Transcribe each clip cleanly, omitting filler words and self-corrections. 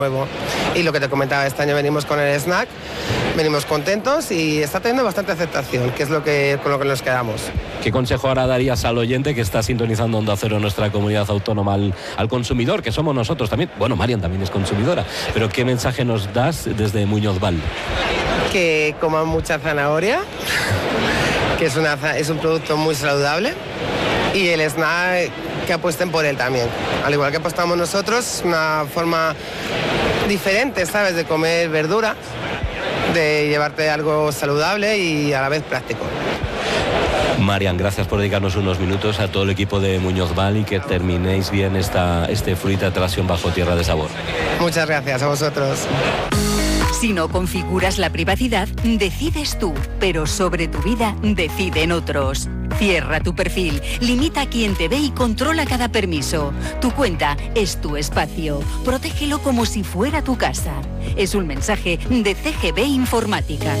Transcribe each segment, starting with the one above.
nuevo. Y lo que te comentaba, este año venimos con el snack, venimos contentos y está teniendo bastante aceptación, que es con lo que nos quedamos. ¿Qué consejo ahora darías al oyente que está sintonizando Onda Cero, nuestra comunidad autónoma, al consumidor, que somos nosotros también? Bueno, Marian también es consumidora, pero ¿qué mensaje nos das desde Muñoz Val? Que coman mucha zanahoria, que es un producto muy saludable, y el snack que apuesten por él también. Al igual que apostamos nosotros, es una forma diferente, ¿sabes?, de comer verdura, de llevarte algo saludable y a la vez práctico. Marian, gracias por dedicarnos unos minutos a todo el equipo de Muñoz Val y que terminéis bien este Fruita Tracción bajo tierra de sabor. Muchas gracias a vosotros. Si no configuras la privacidad, decides tú, pero sobre tu vida deciden otros. Cierra tu perfil, limita a quien te ve y controla cada permiso. Tu cuenta es tu espacio. Protégelo como si fuera tu casa. Es un mensaje de CGB Informática.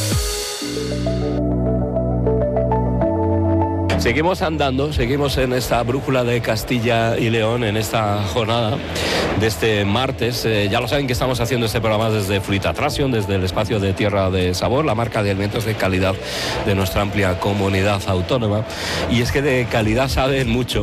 Seguimos andando, seguimos en esta brújula de Castilla y León, en esta jornada de este martes. Ya lo saben que estamos haciendo este programa desde Fruita Tracción, desde el espacio de Tierra de Sabor, la marca de alimentos de calidad de nuestra amplia comunidad autónoma. Y es que de calidad saben mucho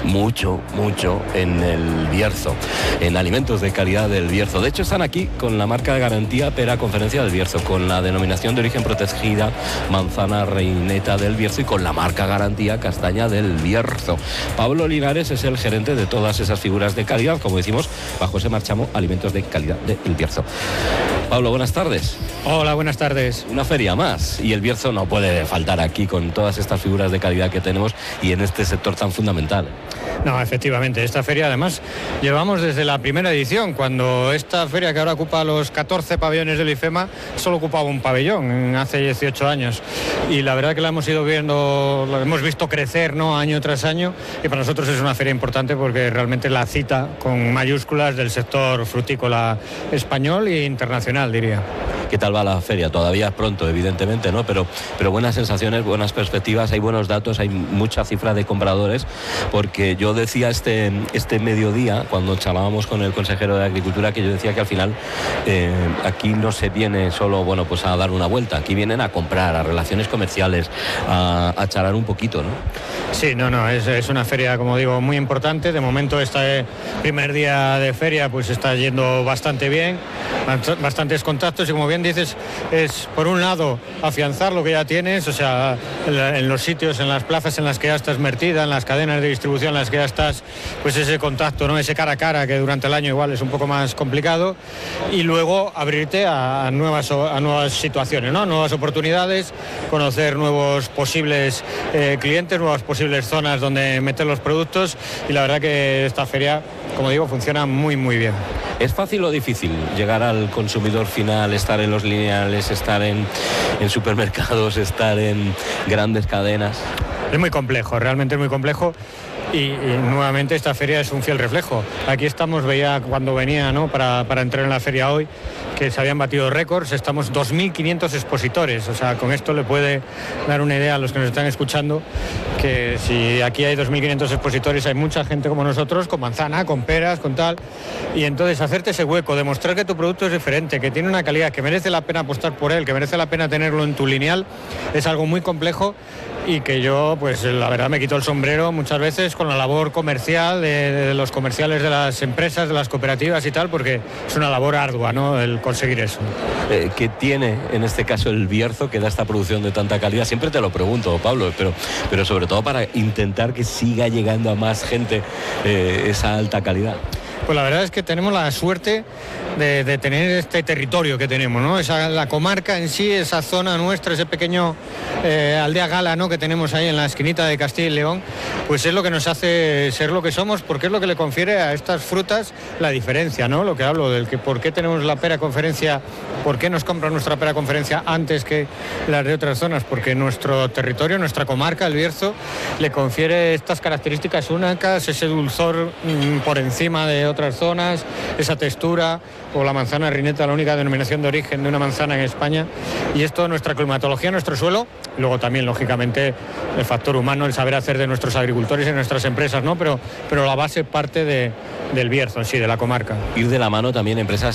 en el Bierzo, en alimentos de calidad del Bierzo. De hecho, están aquí con la marca de garantía Pera Conferencia del Bierzo, con la denominación de origen protegida Manzana Reineta del Bierzo y con la marca garantía Castaña del Bierzo. Pablo Linares es el gerente de todas esas figuras de calidad, como decimos, bajo ese marchamo Alimentos de Calidad del Bierzo. Pablo, buenas tardes. Hola, buenas tardes. Una feria más y el Bierzo no puede faltar aquí con todas estas figuras de calidad que tenemos y en este sector tan fundamental. No, efectivamente, esta feria además llevamos desde la primera edición, cuando esta feria que ahora ocupa los 14 pabellones del IFEMA solo ocupaba un pabellón hace 18 años y la verdad que la hemos ido viendo, lo hemos visto crecer, ¿no?, año tras año, y para nosotros es una feria importante porque realmente la cita con mayúsculas del sector frutícola español e internacional, diría. ¿Qué tal va la feria? Todavía es pronto, evidentemente, ¿no? Pero buenas sensaciones, buenas perspectivas, hay buenos datos, hay mucha cifra de compradores, porque yo decía este mediodía, cuando charlábamos con el consejero de Agricultura, que yo decía que al final aquí no se viene solo, bueno, pues a dar una vuelta, aquí vienen a comprar, a relaciones comerciales, a charlar un poquito, ¿no? Sí, es una feria, como digo, muy importante. De momento este primer día de feria pues está yendo bastante bien, bastantes contactos y, como bien dices, es por un lado afianzar lo que ya tienes, o sea, en los sitios, en las plazas en las que ya estás metida, en las cadenas de distribución en las que ya estás, pues ese contacto, ¿no?, ese cara a cara que durante el año igual es un poco más complicado, y luego abrirte a nuevas situaciones, ¿no?, nuevas oportunidades, conocer nuevos posibles clientes, nuevas posibles zonas donde meter los productos, y la verdad que esta feria, como digo, funciona muy muy bien. ¿Es fácil o difícil llegar al consumidor final, estar en los lineales, estar en supermercados, estar en grandes cadenas? Es muy complejo, realmente es muy complejo. Y nuevamente esta feria es un fiel reflejo. Aquí estamos, veía cuando venía, ¿no?, para entrar en la feria hoy, que se habían batido récords. Estamos 2.500 expositores, o sea, con esto le puede dar una idea a los que nos están escuchando, que si aquí hay 2.500 expositores, hay mucha gente como nosotros, con manzana, con peras, con tal, y entonces hacerte ese hueco, demostrar que tu producto es diferente, que tiene una calidad, que merece la pena apostar por él, que merece la pena tenerlo en tu lineal, es algo muy complejo, y que yo, pues la verdad, me quito el sombrero muchas veces con la labor comercial de los comerciales de las empresas, de las cooperativas y tal, porque es una labor ardua, ¿no?, el conseguir eso. ¿Qué tiene en este caso el Bierzo que da esta producción de tanta calidad? Siempre te lo pregunto, Pablo, pero sobre todo para intentar que siga llegando a más gente esa alta calidad. Pues la verdad es que tenemos la suerte de tener este territorio que tenemos, ¿no? La comarca en sí, esa zona nuestra, ese pequeño aldea gala, ¿no?, que tenemos ahí en la esquinita de Castilla y León, pues es lo que nos hace ser lo que somos, porque es lo que le confiere a estas frutas la diferencia, ¿no? Lo que hablo del que por qué tenemos la pera conferencia, por qué nos compran nuestra pera conferencia antes que las de otras zonas, porque nuestro territorio, nuestra comarca, el Bierzo, le confiere estas características únicas, ese dulzor por encima de de otras zonas, esa textura, o la manzana rineta, la única denominación de origen de una manzana en España. Y esto, nuestra climatología, nuestro suelo, luego también, lógicamente, el factor humano, el saber hacer de nuestros agricultores y de nuestras empresas, ¿no? Pero la base parte del Bierzo, en sí, de la comarca. Ir de la mano también empresas